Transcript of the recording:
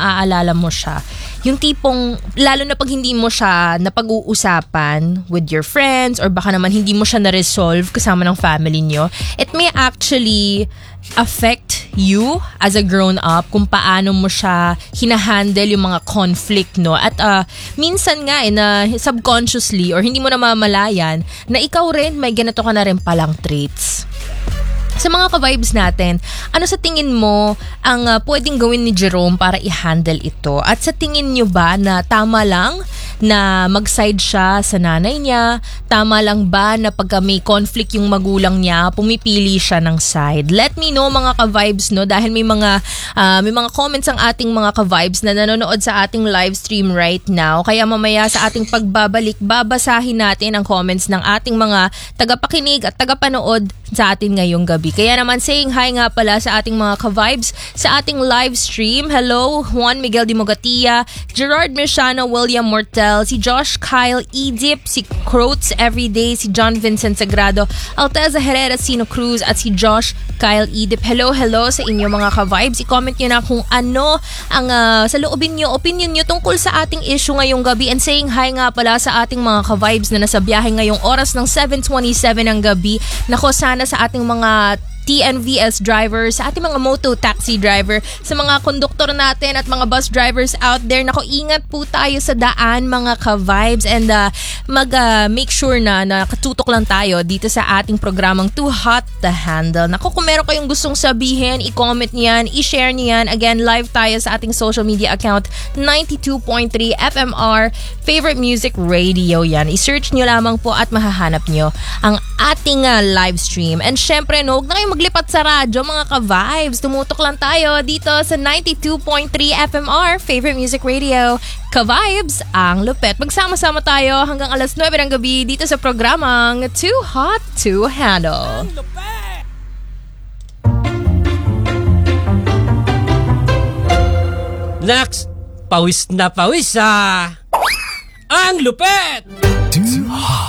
maaalala mo siya. Yung tipong, lalo na pag hindi mo siya napag-uusapan with your friends or baka naman hindi mo siya na-resolve kasama ng family nyo, it may actually affect you as a grown-up kung paano mo siya hinahandle yung mga conflict, no? At minsan nga na subconsciously or hindi mo namamalayan na ikaw rin may ganito ka na rin palang traits. Sa mga ka-vibes natin, ano sa tingin mo ang pwedeng gawin ni Jerome para i-handle ito? At sa tingin nyo ba na tama lang na mag-side siya sa nanay niya? Tama lang ba na pagka may conflict yung magulang niya, pumipili siya ng side? Let me know mga ka-vibes, no? Dahil may mga comments ang ating mga ka-vibes na nanonood sa ating live stream right now. Kaya mamaya sa ating pagbabalik, babasahin natin ang comments ng ating mga tagapakinig at tagapanood sa atin ngayong gabi. Kaya naman saying hi nga pala sa ating mga ka-vibes sa ating live stream. Hello, Juan Miguel de Mogatia, Gerard Mirciano, William Mortel, si Josh Kyle Edip, si Croats Everyday, si John Vincent Sagrado, Alteza Herrera Sino Cruz at si Josh Kyle Edip. Hello sa inyo mga ka-vibes. I-comment nyo na kung ano ang sa loobin nyo, opinion nyo tungkol sa ating issue ngayong gabi. And saying hi nga pala sa ating mga ka-vibes na nasa biyahe ngayong oras ng 7:27 ng gabi. Nako, sana sa ating mga TNVS drivers, sa ating mga moto taxi driver, sa mga konduktor natin at mga bus drivers out there. Nako, ingat po tayo sa daan mga ka-vibes and make sure na nakatutok lang tayo dito sa ating programang Too Hot to Handle. Nako, kung meron kayong gustong sabihin, i-comment niyan, i-share niyan. Again, live tayo sa ating social media account 92.3 FMR Favorite Music Radio yan. I-search nyo lamang po at mahahanap nyo ang ating live stream. And syempre, no, huwag na kayong maglipat sa radyo mga ka-vibes. Tumutok lang tayo dito sa 92.3 FMR Favorite Music Radio. Ka-vibes, ang lupet. Magsama-sama tayo hanggang alas 9 ng gabi dito sa programang Too Hot to Handle. Next, pawis na pawis ang lupet! Too hot